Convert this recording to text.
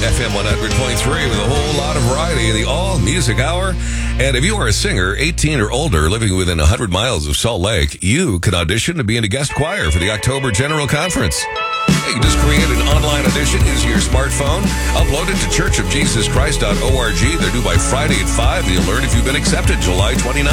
FM 100.3 with a whole lot of variety in the All Music Hour. And if you are a singer, 18 or older, living within 100 miles of Salt Lake, you can audition to be in a guest choir for the October General Conference. You can just create an online audition using your smartphone, upload it to churchofjesuschrist.org. They're due by Friday at 5. You'll learn if you've been accepted July 29th.